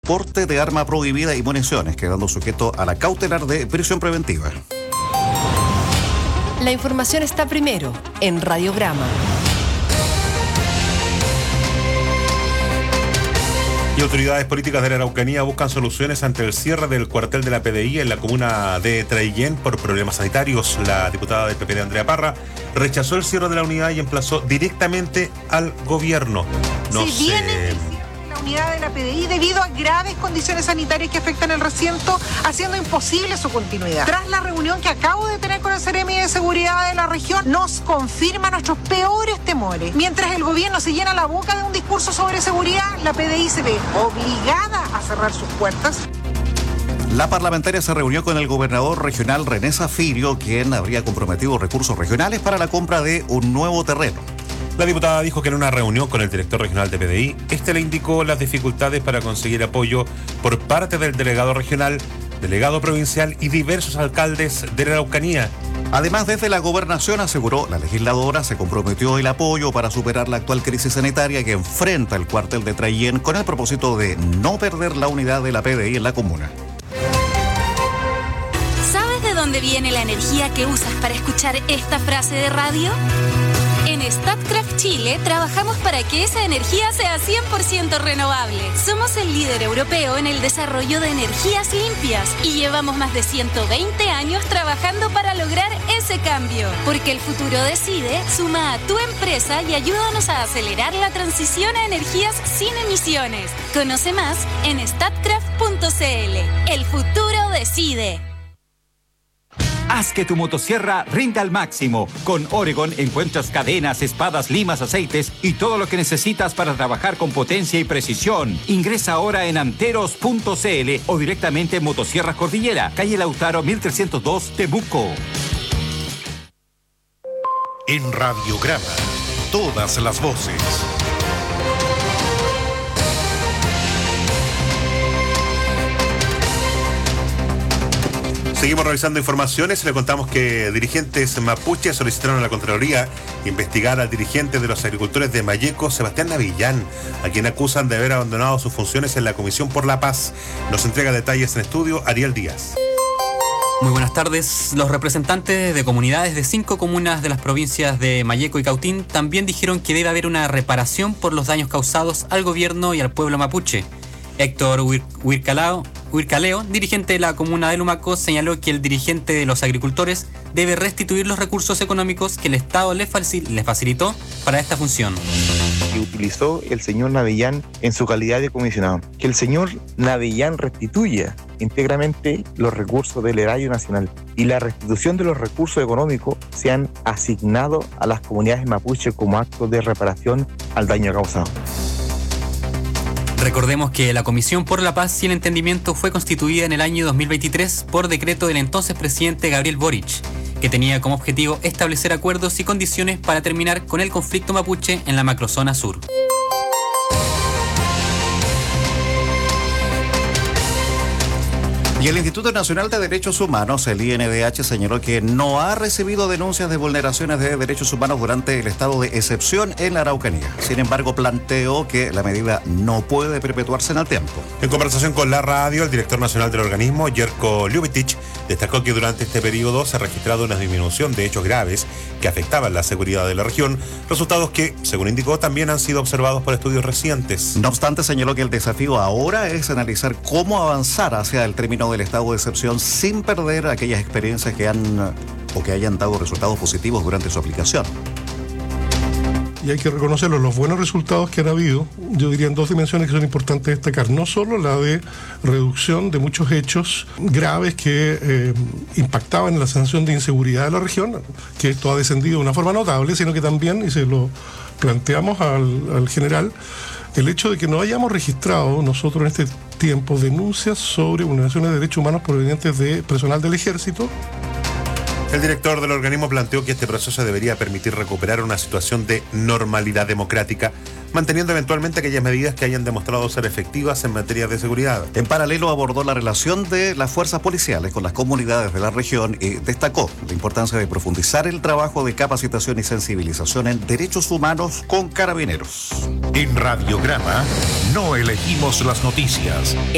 porte de arma prohibida y municiones, quedando sujeto a la cautelar de prisión preventiva. La información está primero en Radiograma. Y autoridades políticas de la Araucanía buscan soluciones ante el cierre del cuartel de la PDI en la comuna de Traillén por problemas sanitarios. La diputada del PPD, Andrea Parra, rechazó el cierre de la unidad y emplazó directamente al gobierno. La unidad de la PDI debido a graves condiciones sanitarias que afectan el recinto, haciendo imposible su continuidad. Tras la reunión que acabo de tener con el Seremi de Seguridad de la región, nos confirma nuestros peores temores. Mientras el gobierno se llena la boca de un discurso sobre seguridad, la PDI se ve obligada a cerrar sus puertas. La parlamentaria se reunió con el gobernador regional René Zafirio, quien habría comprometido recursos regionales para la compra de un nuevo terreno. La diputada dijo que en una reunión con el director regional de PDI, le indicó las dificultades para conseguir apoyo por parte del delegado regional, delegado provincial y diversos alcaldes de la Araucanía. Además, desde la gobernación, aseguró, la legisladora se comprometió el apoyo para superar la actual crisis sanitaria que enfrenta el cuartel de Traillén con el propósito de no perder la unidad de la PDI en la comuna. ¿Sabes de dónde viene la energía que usas para escuchar esta frase de radio? En Statkraft Chile trabajamos para que esa energía sea 100% renovable. Somos el líder europeo en el desarrollo de energías limpias y llevamos más de 120 años trabajando para lograr ese cambio. Porque el futuro decide, suma a tu empresa y ayúdanos a acelerar la transición a energías sin emisiones. Conoce más en statkraft.cl. El futuro decide. Haz que tu motosierra rinda al máximo. Con Oregon encuentras cadenas, espadas, limas, aceites y todo lo que necesitas para trabajar con potencia y precisión. Ingresa ahora en anteros.cl o directamente en Motosierras Cordillera, calle Lautaro 1302, Temuco. En Radiograma, todas las voces. Seguimos revisando informaciones y le contamos que dirigentes mapuches solicitaron a la Contraloría investigar al dirigente de los agricultores de Malleco, Sebastián Navillán, a quien acusan de haber abandonado sus funciones en la Comisión por la Paz. Nos entrega detalles en estudio Ariel Díaz. Muy buenas tardes. Los representantes de comunidades de 5 comunas de las provincias de Malleco y Cautín también dijeron que debe haber una reparación por los daños causados al gobierno y al pueblo mapuche. Héctor Huircaleo, dirigente de la comuna de Lumaco, señaló que el dirigente de los agricultores debe restituir los recursos económicos que el Estado les facilitó para esta función. Que utilizó el señor Navillán en su calidad de comisionado. Que el señor Navillán restituya íntegramente los recursos del erario nacional y la restitución de los recursos económicos sean asignados a las comunidades mapuche como acto de reparación al daño causado. Recordemos que la Comisión por la Paz y el Entendimiento fue constituida en el año 2023 por decreto del entonces presidente Gabriel Boric, que tenía como objetivo establecer acuerdos y condiciones para terminar con el conflicto mapuche en la macrozona sur. Y el Instituto Nacional de Derechos Humanos, el INDH, señaló que no ha recibido denuncias de vulneraciones de derechos humanos durante el estado de excepción en la Araucanía. Sin embargo, planteó que la medida no puede perpetuarse en el tiempo. En conversación con la radio, el director nacional del organismo, Jerko Ljubicic, destacó que durante este periodo se ha registrado una disminución de hechos graves que afectaban la seguridad de la región, resultados que, según indicó, también han sido observados por estudios recientes. No obstante, señaló que el desafío ahora es analizar cómo avanzar hacia el término del estado de excepción sin perder aquellas experiencias que hayan dado resultados positivos durante su aplicación. Y hay que reconocerlo, los buenos resultados que han habido, yo diría en 2 dimensiones que son importantes destacar. No solo la de reducción de muchos hechos graves que impactaban en la sensación de inseguridad de la región, que esto ha descendido de una forma notable, sino que también, y se lo planteamos al general, el hecho de que no hayamos registrado nosotros en este tiempo denuncias sobre vulneraciones de derechos humanos provenientes de personal del ejército. El director del organismo planteó que este proceso debería permitir recuperar una situación de normalidad democrática, manteniendo eventualmente aquellas medidas que hayan demostrado ser efectivas en materia de seguridad. En paralelo abordó la relación de las fuerzas policiales con las comunidades de la región y destacó la importancia de profundizar el trabajo de capacitación y sensibilización en derechos humanos con carabineros. En Radiograma no elegimos las noticias.